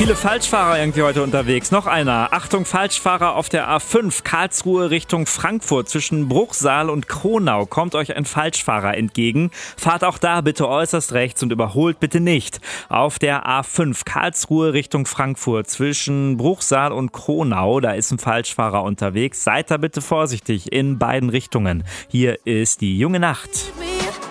Viele Falschfahrer irgendwie heute unterwegs. Noch einer. Achtung, Falschfahrer auf der A5 Karlsruhe Richtung Frankfurt. Zwischen Bruchsal und Kronau kommt euch ein Falschfahrer entgegen. Fahrt auch da bitte äußerst rechts und überholt bitte nicht. Auf der A5 Karlsruhe Richtung Frankfurt zwischen Bruchsal und Kronau, da ist ein Falschfahrer unterwegs. Seid da bitte vorsichtig in beiden Richtungen. Hier ist die junge Nacht.